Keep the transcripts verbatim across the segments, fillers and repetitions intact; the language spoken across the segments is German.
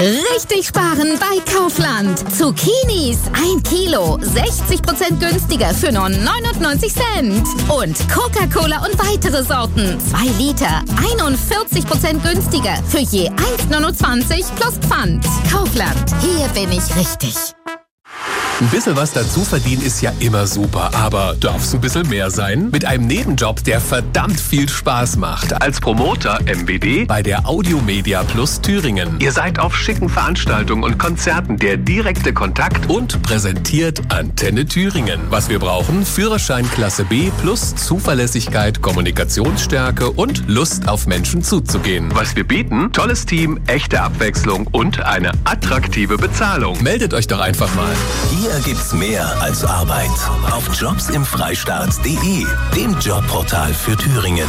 Richtig sparen bei Kaufland. Zucchinis ein Kilo, sechzig Prozent günstiger für nur neunundneunzig Cent. Und Coca-Cola und weitere Sorten, zwei Liter, einundvierzig Prozent günstiger für je eins neunundzwanzig plus Pfand. Kaufland, hier bin ich richtig. Ein bisschen was dazu verdienen ist ja immer super, aber darf's ein bisschen mehr sein? Mit einem Nebenjob, der verdammt viel Spaß macht. Als Promoter M B D bei der Audiomedia Plus Thüringen. Ihr seid auf schicken Veranstaltungen und Konzerten der direkte Kontakt und präsentiert Antenne Thüringen. Was wir brauchen? Führerschein Klasse B plus Zuverlässigkeit, Kommunikationsstärke und Lust auf Menschen zuzugehen. Was wir bieten? Tolles Team, echte Abwechslung und eine attraktive Bezahlung. Meldet euch doch einfach mal. Hier gibt's mehr als Arbeit. Auf jobs im freistaat punkt de, dem Jobportal für Thüringen.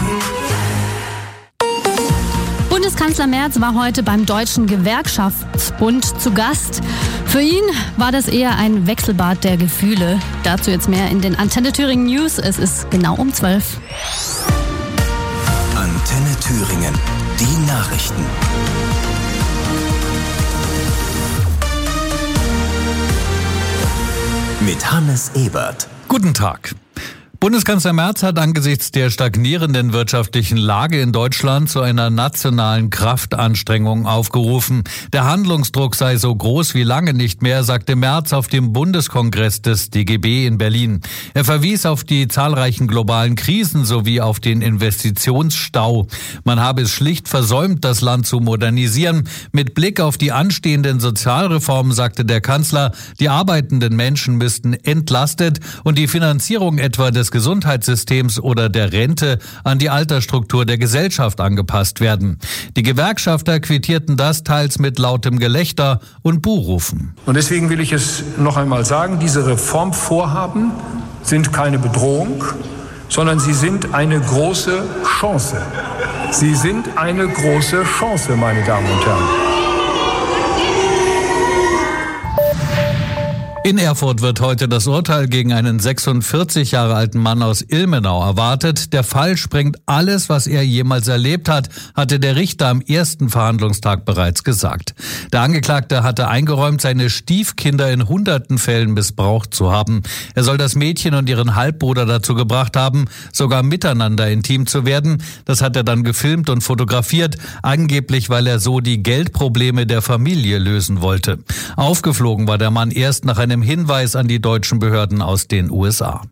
Bundeskanzler Merz war heute beim Deutschen Gewerkschaftsbund zu Gast. Für ihn war das eher ein Wechselbad der Gefühle. Dazu jetzt mehr in den Antenne Thüringen News. Es ist genau um zwölf. Antenne Thüringen, die Nachrichten. Mit Hannes Ebert. Guten Tag. Bundeskanzler Merz hat angesichts der stagnierenden wirtschaftlichen Lage in Deutschland zu einer nationalen Kraftanstrengung aufgerufen. Der Handlungsdruck sei so groß wie lange nicht mehr, sagte Merz auf dem Bundeskongress des D G B in Berlin. Er verwies auf die zahlreichen globalen Krisen sowie auf den Investitionsstau. Man habe es schlicht versäumt, das Land zu modernisieren. Mit Blick auf die anstehenden Sozialreformen sagte der Kanzler, die arbeitenden Menschen müssten entlastet und die Finanzierung etwa des Gesundheitssystems oder der Rente an die Altersstruktur der Gesellschaft angepasst werden. Die Gewerkschafter quittierten das teils mit lautem Gelächter und Buhrufen. Und deswegen will ich es noch einmal sagen, diese Reformvorhaben sind keine Bedrohung, sondern sie sind eine große Chance. Sie sind eine große Chance, meine Damen und Herren. In Erfurt wird heute das Urteil gegen einen sechsundvierzig Jahre alten Mann aus Ilmenau erwartet. Der Fall sprengt alles, was er jemals erlebt hat, hatte der Richter am ersten Verhandlungstag bereits gesagt. Der Angeklagte hatte eingeräumt, seine Stiefkinder in hunderten Fällen missbraucht zu haben. Er soll das Mädchen und ihren Halbbruder dazu gebracht haben, sogar miteinander intim zu werden. Das hat er dann gefilmt und fotografiert, angeblich, weil er so die Geldprobleme der Familie lösen wollte. Aufgeflogen war der Mann erst nach einem Hinweis an die deutschen Behörden aus den U S A.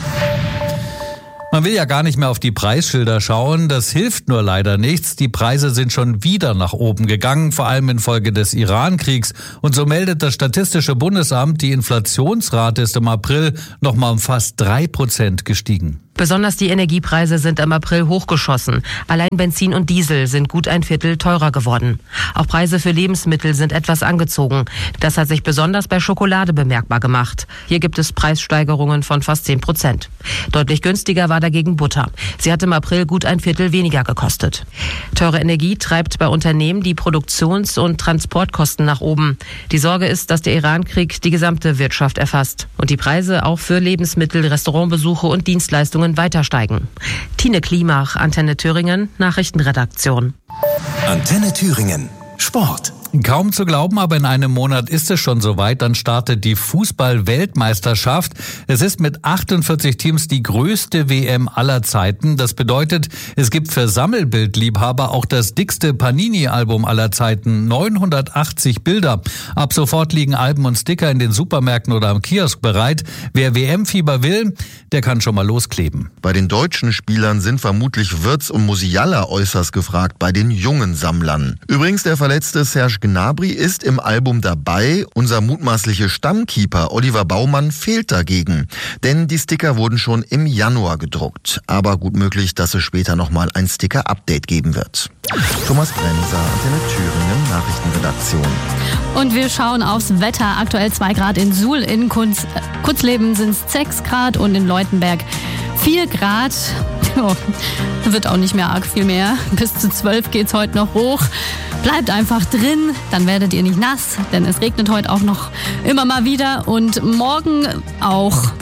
Man will ja gar nicht mehr auf die Preisschilder schauen, das hilft nur leider nichts. Die Preise sind schon wieder nach oben gegangen, vor allem infolge des Iran-Kriegs. Und so meldet das Statistische Bundesamt, die Inflationsrate ist im April noch mal um fast drei Prozent gestiegen. Besonders die Energiepreise sind im April hochgeschossen. Allein Benzin und Diesel sind gut ein Viertel teurer geworden. Auch Preise für Lebensmittel sind etwas angezogen. Das hat sich besonders bei Schokolade bemerkbar gemacht. Hier gibt es Preissteigerungen von fast zehn Prozent. Deutlich günstiger war dagegen Butter. Sie hat im April gut ein Viertel weniger gekostet. Teure Energie treibt bei Unternehmen die Produktions- und Transportkosten nach oben. Die Sorge ist, dass der Iran-Krieg die gesamte Wirtschaft erfasst und die Preise auch für Lebensmittel, Restaurantbesuche und Dienstleistungen weiter steigen. Tine Klimach, Antenne Thüringen, Nachrichtenredaktion. Antenne Thüringen, Sport. Kaum zu glauben, aber in einem Monat ist es schon soweit. Dann startet die Fußball-Weltmeisterschaft. Es ist mit achtundvierzig Teams die größte W M aller Zeiten. Das bedeutet, es gibt für Sammelbildliebhaber auch das dickste Panini-Album aller Zeiten. neunhundertachtzig Bilder. Ab sofort liegen Alben und Sticker in den Supermärkten oder am Kiosk bereit. Wer W M-Fieber will, der kann schon mal loskleben. Bei den deutschen Spielern sind vermutlich Wirtz und Musiala äußerst gefragt, bei den jungen Sammlern. Übrigens, der verletzte Serge Gnabry ist im Album dabei. Unser mutmaßlicher Stammkeeper Oliver Baumann fehlt dagegen. Denn die Sticker wurden schon im Januar gedruckt. Aber gut möglich, dass es später nochmal ein Sticker-Update geben wird. Thomas Bremser, Antenne Thüringen, Nachrichtenredaktion. Und wir schauen aufs Wetter. Aktuell zwei Grad in Suhl, in Kunz, Kutzleben sind es sechs Grad und in Leutenberg vier Grad. Oh, wird auch nicht mehr arg viel mehr. Bis zu zwölf geht's heute noch hoch. Bleibt einfach drin, dann werdet ihr nicht nass, denn es regnet heute auch noch immer mal wieder und morgen auch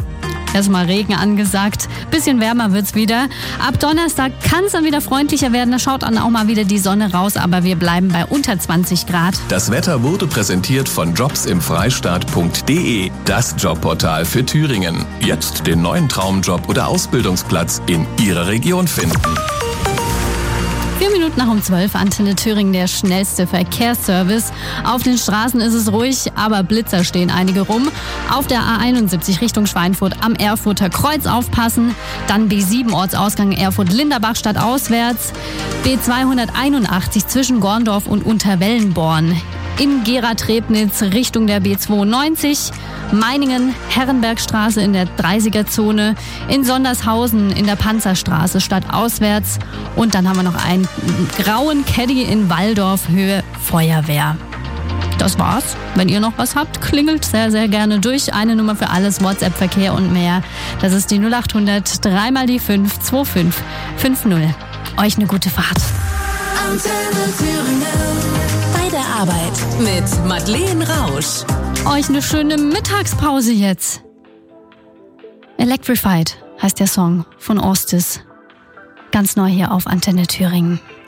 Erstmal Regen angesagt. Bisschen wärmer wird's wieder. Ab Donnerstag kann es dann wieder freundlicher werden. Da schaut dann auch mal wieder die Sonne raus, aber wir bleiben bei unter zwanzig Grad. Das Wetter wurde präsentiert von jobs im freistaat punkt de, das Jobportal für Thüringen. Jetzt den neuen Traumjob oder Ausbildungsplatz in Ihrer Region finden. Vier Minuten nach um zwölf, Antenne Thüringen, der schnellste Verkehrsservice. Auf den Straßen ist es ruhig, aber Blitzer stehen einige rum. Auf der A einundsiebzig Richtung Schweinfurt am Erfurter Kreuz aufpassen. Dann B sieben Ortsausgang Erfurt-Linderbach stadtauswärts. B zweihunderteinundachtzig zwischen Gorndorf und Unterwellenborn. In Gera-Trebnitz Richtung der B zweiundneunzig. Meiningen, Herrenbergstraße in der dreißiger-Zone, in Sondershausen in der Panzerstraße stadtauswärts und dann haben wir noch einen grauen Caddy in Walldorf, Höhe Feuerwehr. Das war's. Wenn ihr noch was habt, klingelt sehr, sehr gerne durch. Eine Nummer für alles, WhatsApp-Verkehr und mehr. Das ist die null acht hundert, drei mal die fünf, zwei fünf fünf null. Euch eine gute Fahrt. Antenne Thüringen. Bei der Arbeit mit Madeleine Rausch. Euch eine schöne Mittagspause jetzt. Electrified heißt der Song von Ostis. Ganz neu hier auf Antenne Thüringen.